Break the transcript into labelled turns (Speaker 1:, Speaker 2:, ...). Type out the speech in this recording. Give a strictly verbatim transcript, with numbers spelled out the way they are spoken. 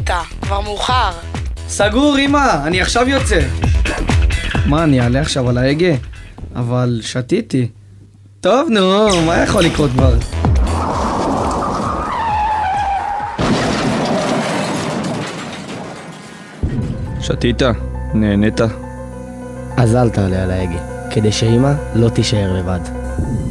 Speaker 1: הביתה, כבר מאוחר.
Speaker 2: סגור, אמא, אני עכשיו יוצא. מה, אני אעלה עכשיו על ההגה? אבל שתיתי. טוב, נו, מה יכול לקרות כבר? שתית? נהנית?
Speaker 3: אז אל תעלה על ההגה, כדי שאמא לא תישאר לבד.